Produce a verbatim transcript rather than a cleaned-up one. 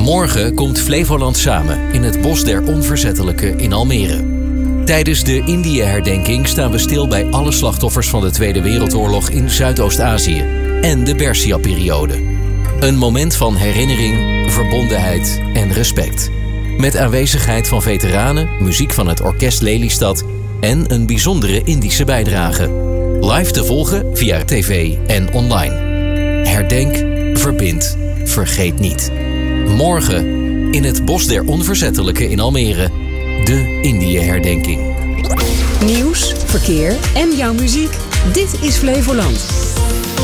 Morgen komt Flevoland samen in het Bos der Onverzettelijken in Almere. Tijdens de Indië-herdenking staan we stil bij alle slachtoffers van de Tweede Wereldoorlog in Zuidoost-Azië en de Persia-periode. Een moment van herinnering, verbondenheid en respect. Met aanwezigheid van veteranen, muziek van het Orkest Lelystad en een bijzondere Indische bijdrage. Live te volgen via tv en online. Herdenk, verbind, vergeet niet. Morgen in het Bos der Onverzettelijken in Almere. De Indië-herdenking. Nieuws, verkeer en jouw muziek. Dit is Flevoland.